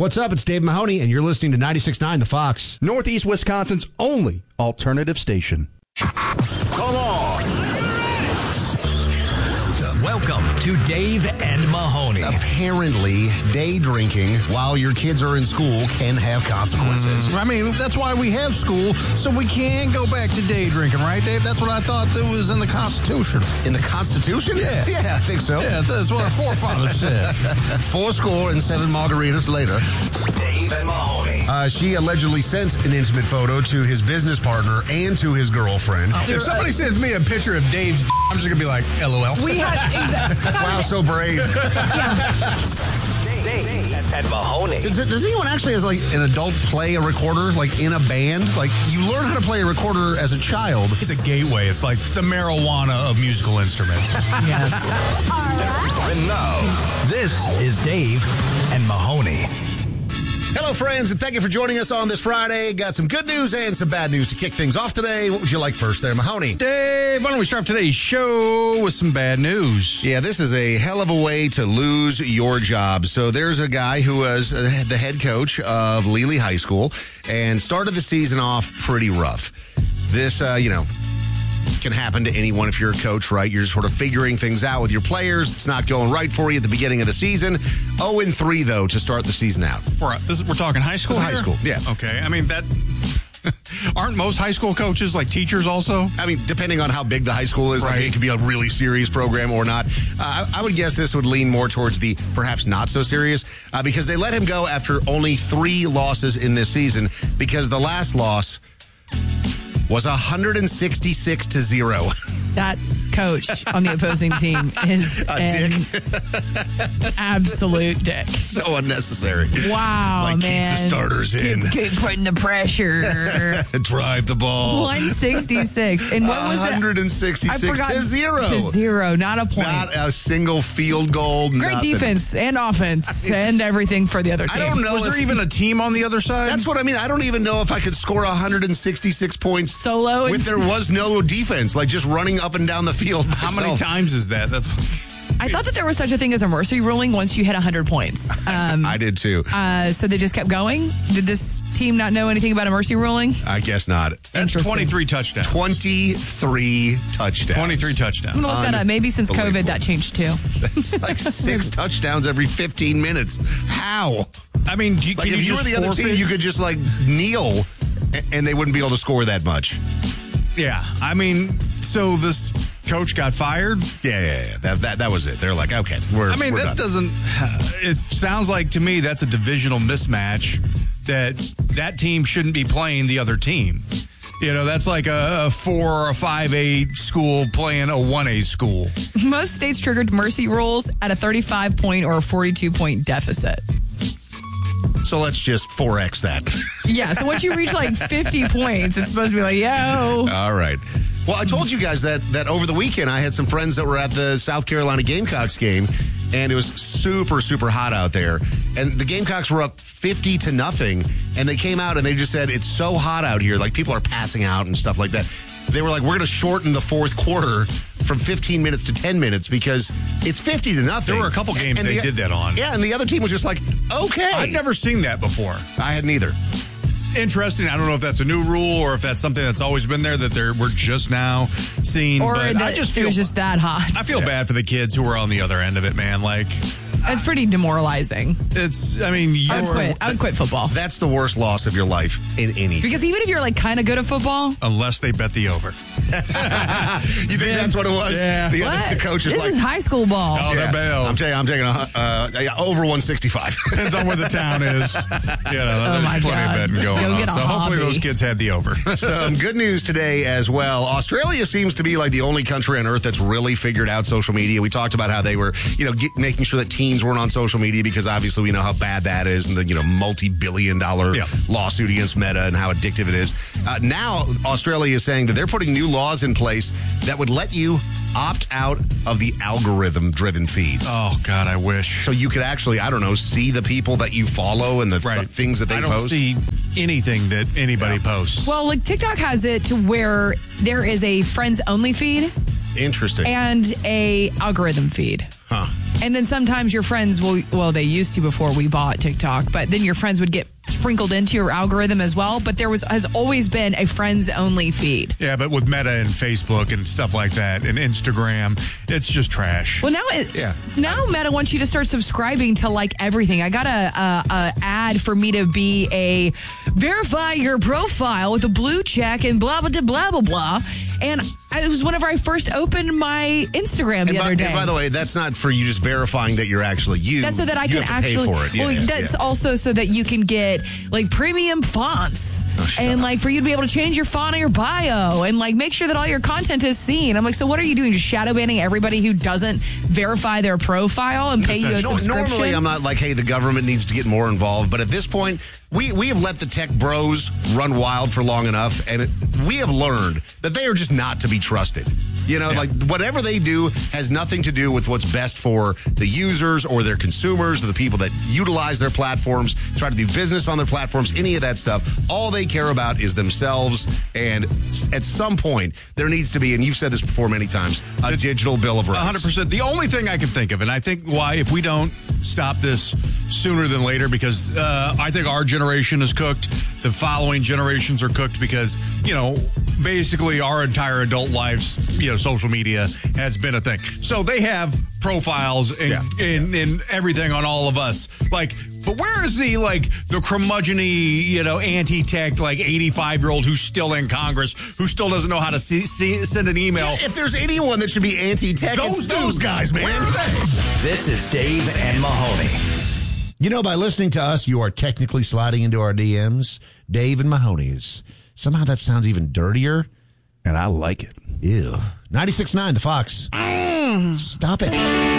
What's up? It's Dave Mahoney, and you're listening to 96.9 The Fox. Northeast Wisconsin's only alternative station. Come on. Welcome to Dave and Mahoney. Apparently, day drinking while your kids are in school can have consequences. I mean, that's why we have school, so we can go back to day drinking, right, Dave? That's what I thought that was in the Constitution. In the Constitution? Yeah. Yeah, I think so. Yeah, that's what our forefathers said. 4 and 7 margaritas later. Dave and Mahoney. She allegedly sent an intimate photo to his business partner and to his girlfriend. If somebody sends me a picture of Dave's, I'm just going to be like, LOL. Wow, so brave. Dave and Mahoney. Does anyone actually has like an adult play a recorder like in a band? Like you learn how to play a recorder as a child. It's a gateway. It's the marijuana of musical instruments. Yes. And now, this is Dave and Mahoney. Hello, friends, and thank you for joining us on this Friday. Got some good news and some bad news to kick things off today. What would you like first there, Mahoney? Dave, why don't we start today's show with some bad news? Yeah, this is a hell of a way to lose your job. So there's a guy who was the head coach of Lely High School and started the season off pretty rough. This, can happen to anyone if you're a coach, right? You're just sort of figuring things out with your players. It's not going right for you at the beginning of the season. 0-3, though, to start the season out. We're talking high school? High school, yeah. Okay. I mean, that... Aren't most high school coaches like teachers also? I mean, depending on how big the high school is, right. Like it could be a really serious program or not. I would guess this would lean more towards the perhaps not so serious because they let him go after only 3 losses in this season because the last loss was 166-0. That coach on the opposing team is dick. Absolute dick. So unnecessary. Wow, man. Keep the starters in. Keep putting the pressure. Drive the ball. 166. And what was it? 166-0. Not a point. Not a single field goal. Great nothing. defense and offense and everything for the other team. I don't know. Was there even a team on the other side? That's what I mean. I don't even know if I could score 166 points solo. If there was no defense, like just running up and down the field. How many times is that? I thought that there was such a thing as a mercy ruling once you hit 100 points. I did too. So they just kept going? Did this team not know anything about a mercy ruling? I guess not. That's 23 touchdowns. 23 touchdowns. 23 touchdowns. I'm going to look that up. Maybe since COVID that changed too. That's like 6 touchdowns every 15 minutes. How? I mean, if you were the other team, you could just kneel and they wouldn't be able to score that much. Yeah. I mean, so this coach got fired? Yeah. That was it. They're like, okay, we're done. It sounds like to me that's a divisional mismatch that team shouldn't be playing the other team. That's like a 4 or a 5A school playing a 1A school. Most states triggered mercy rules at a 35-point or a 42-point deficit. So let's just 4X that. Yeah, so once you reach 50 points, it's supposed to be yo. All right. Well, I told you guys that over the weekend I had some friends that were at the South Carolina Gamecocks game, and it was super, super hot out there. And the Gamecocks were up 50-0, and they came out and they just said, it's so hot out here. Like, people are passing out and stuff like that. They were like, we're going to shorten the fourth quarter from 15 minutes to 10 minutes because it's 50-0. There were a couple games they did that on. Yeah, and the other team was just like, okay. I've never seen that before. I hadn't either. Interesting. I don't know if that's a new rule or if that's something that's always been there that we're just now seeing. Or but that it was just that hot. I feel bad for the kids who were on the other end of it, man. It's pretty demoralizing. I would quit football. That's the worst loss of your life in anything. Because even if you're kind of good at football. Unless they bet the over. You think that's what it was? Yeah. The coach is this is high school ball. Oh, they're bailed. I'm taking over 165. Depends on where the town is. There's plenty of betting going on. So hopefully those kids had the over. Some good news today as well. Australia seems to be the only country on earth that's really figured out social media. We talked about how they were, making sure that teens weren't on social media because obviously we know how bad that is and the, multi-billion-dollar lawsuit against Meta and how addictive it is. Now, Australia is saying that they're putting new laws in place that would let you opt out of the algorithm-driven feeds. Oh, God, I wish. So you could actually, see the people that you follow and the things that they post. I don't see anything that anybody posts. Well, TikTok has it to where there is a friends-only feed. Interesting. And a algorithm feed. Huh. And then sometimes your friends they used to before we bought TikTok, but then your friends would get sprinkled into your algorithm as well. But there has always been a friends only feed. Yeah, but with Meta and Facebook and stuff like that and Instagram, it's just trash. Well, now Meta wants you to start subscribing to like everything. I got a ad for me to be a verify your profile with a blue check and blah, blah, blah, blah, blah. And it was whenever I first opened my Instagram the other day. And by the way, that's not for you just verifying that you're actually you. That's so that I can actually pay for it. That's also so that you can get like premium fonts and like for you to be able to change your font on your bio and like make sure that all your content is seen. I'm like, so what are you doing? Just shadow banning everybody who doesn't verify their profile and pay you a subscription? Normally, I'm not like, hey, the government needs to get more involved. But at this point, we have let the tech bros run wild for long enough, and we have learned that they are just not to be trusted. Like whatever they do has nothing to do with what's best for the users or their consumers or the people that utilize their platforms, try to do business on their platforms, any of that stuff. All they care about is themselves. And at some point, there needs to be, and you've said this before many times, a digital bill of rights. 100%. The only thing I can think of, and I think why, if we don't stop this sooner than later, because I think our generation is cooked, the following generations are cooked because, basically our entire adult lives, social media has been a thing. So they have profiles and everything on all of us. Like, but where is the curmudgeon-y, anti-tech, 85-year-old who's still in Congress, who still doesn't know how to send an email? Yeah, if there's anyone that should be anti-tech, it's those guys, man. Where are they? This is Dave and Mahoney. By listening to us, you are technically sliding into our DMs. Dave and Mahoney's. Somehow that sounds even dirtier. And I like it. Ew. 96.9, The Fox. Stop it.